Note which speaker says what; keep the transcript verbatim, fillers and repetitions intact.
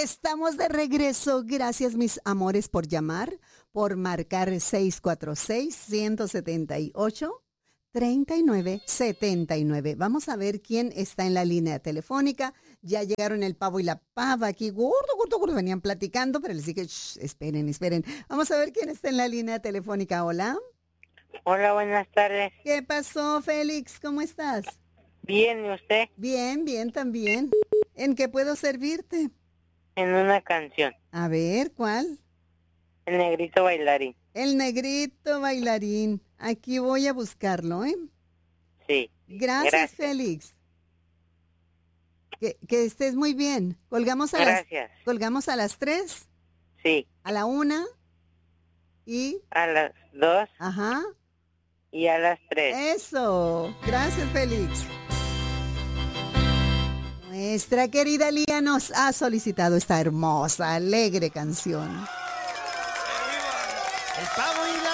Speaker 1: Estamos de regreso. Gracias, mis amores, por llamar, por marcar seis cuatro seis, uno siete ocho, tres nueve siete nueve. Vamos a ver quién está en la línea telefónica. Ya llegaron el pavo y la pava aquí. Gordo, gordo, gordo. Venían platicando, pero les dije, shh, esperen, esperen. Vamos a ver quién está en la línea telefónica. Hola.
Speaker 2: Hola, buenas tardes.
Speaker 1: ¿Qué pasó, Félix? ¿Cómo estás?
Speaker 2: Bien, ¿y usted?
Speaker 1: Bien, bien también. ¿En qué puedo servirte?
Speaker 2: En una canción.
Speaker 1: A ver, ¿cuál?
Speaker 2: El negrito bailarín.
Speaker 1: El negrito bailarín. Aquí voy a buscarlo, ¿eh?
Speaker 2: Sí.
Speaker 1: Gracias,
Speaker 2: Gracias.
Speaker 1: Félix. Que, que estés muy bien. Colgamos a
Speaker 2: Gracias.
Speaker 1: las, colgamos a las tres,
Speaker 2: Sí.
Speaker 1: a la una y,
Speaker 2: A las dos
Speaker 1: ajá,
Speaker 2: y a las tres.
Speaker 1: eso. Gracias, Félix. Nuestra querida Lía nos ha solicitado esta hermosa, alegre canción.
Speaker 3: El pavo y la